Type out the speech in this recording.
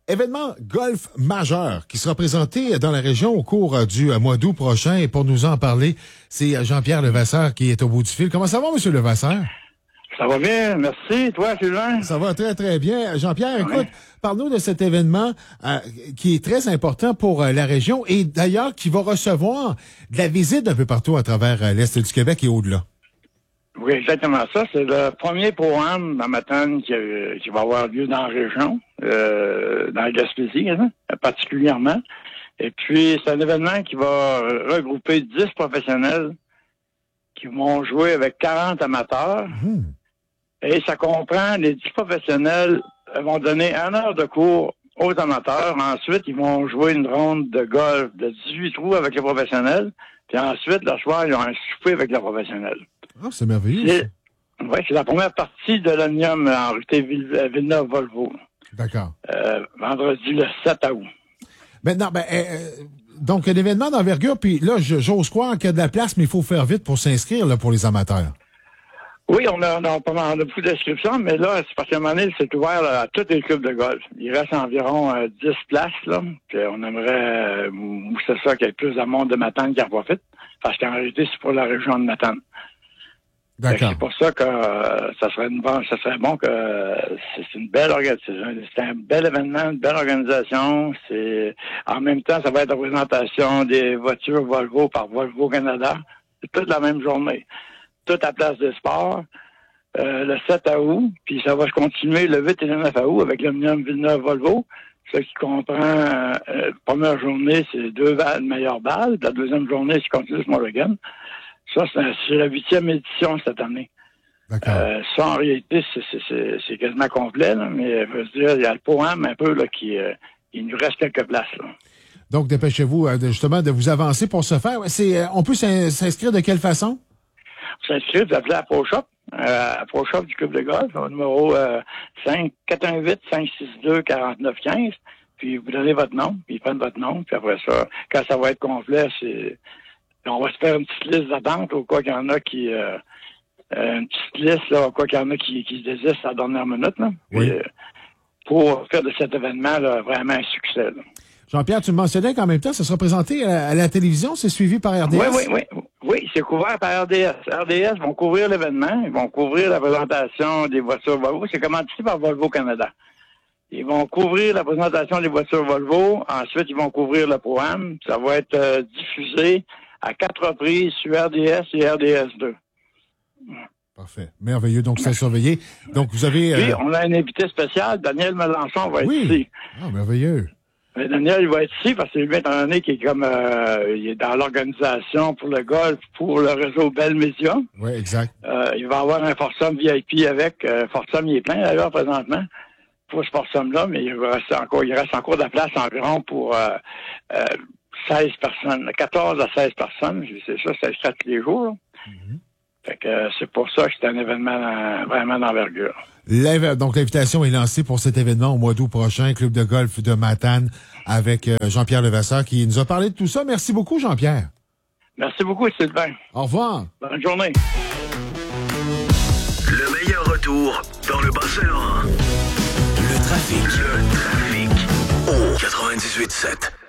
Événement golf majeur qui sera présenté dans la région au cours du mois d'août prochain. Et pour nous en parler, c'est Jean-Pierre Levasseur qui est au bout du fil. Comment ça va, M. Levasseur? Ça va bien, merci. Toi, Sylvain? Ça va très, très bien. Jean-Pierre, écoute, parle-nous de cet événement qui est très important pour la région et d'ailleurs qui va recevoir de la visite d'un peu partout à travers l'Est du Québec et au-delà. Oui, exactement ça. C'est le premier programme à Matane qui va avoir lieu dans la région, dans la Gaspésie, hein, particulièrement. Et puis, c'est un événement qui va regrouper 10 professionnels qui vont jouer avec 40 amateurs. Et ça comprend, les 10 professionnels vont donner 1 heure de cours aux amateurs. Ensuite, ils vont jouer une ronde de golf de 18 trous avec les professionnels. Puis ensuite, le soir, ils ont un souper avec les professionnels. Ah, c'est merveilleux. Oui, c'est la première partie de l'Omnium en rue Villeneuve-Volvo. D'accord. Vendredi le 7 août. Maintenant, donc, un événement d'envergure, puis là, j'ose croire qu'il y a de la place, mais il faut faire vite pour s'inscrire là, pour les amateurs. Oui, on a beaucoup d'inscriptions, mais là, c'est parce qu'à un moment donné, c'est ouvert là, à tous les clubs de golf. Il reste environ 10 places, là. Puis on aimerait, c'est ça, qu'il y ait plus de monde de Matane qui en profite. Parce qu'en réalité, c'est pour la région de Matane. D'accord. C'est pour ça que ça serait bon que c'est une belle organisation. C'est un bel événement, une belle organisation. En même temps, ça va être la présentation des voitures Volvo par Volvo Canada. C'est toute la même journée. Toute à Place des Sports, le 7 août, puis ça va se continuer le 8 et le 9 août avec l'Omnium Villeneuve-Volvo. Ce qui comprend, la première journée, c'est 2 balles, meilleure balle. La deuxième journée, c'est Continus Morrigan. Ça, c'est la 8e édition cette année. D'accord. Ça, en réalité, c'est quasiment complet, là, mais je veux dire, il y a le poème un peu là, il nous reste quelques places. Là. Donc, dépêchez-vous justement de vous avancer pour ce faire. On peut s'inscrire de quelle façon? S'inscrire, vous appelez à ProShop, du club de golf, au numéro 418-562-4915, puis vous donnez votre nom, puis ils prennent votre nom, puis après ça, quand ça va être complet, on va se faire une petite liste d'attente, au cas qu'il y en a qui... une petite liste, là, au cas qu'il y en a qui se désistent à la dernière minute, là, oui. Puis, pour faire de cet événement là, vraiment un succès. Là. Jean-Pierre, tu me mentionnais qu'en même temps, ça sera présenté à la télévision, c'est suivi par RDS? Oui, c'est couvert par RDS. RDS vont couvrir l'événement, ils vont couvrir la présentation des voitures Volvo. C'est commandité par Volvo Canada. Ils vont couvrir la présentation des voitures Volvo. Ensuite, ils vont couvrir le programme. Ça va être diffusé à 4 reprises sur RDS et RDS2. Parfait. Merveilleux. Donc, c'est surveillé. Donc, vous avez... Oui, on a un invité spécial. Daniel Melançon va être ici. Ah, merveilleux. Mais Daniel, il va être ici parce que lui, étant donné qu'il est comme il est dans l'organisation pour le golf, pour le réseau Bell Media. Oui, exact. Il va avoir un Forsum VIP avec. Forsum, il est plein d'ailleurs présentement pour ce Forsum-là, mais il reste encore de la place environ pour 16 personnes. 14 à 16 personnes. C'est ça, ça se fait tous les jours. Mm-hmm. Fait que c'est pour ça que c'est un événement vraiment d'envergure. Donc, l'invitation est lancée pour cet événement au mois d'août prochain, Club de golf de Matane, avec Jean-Pierre Levasseur qui nous a parlé de tout ça. Merci beaucoup, Jean-Pierre. Merci beaucoup, Sylvain. Au revoir. Bonne journée. Le meilleur retour dans le Bas-Saint-Laurent. Le trafic au 98.7.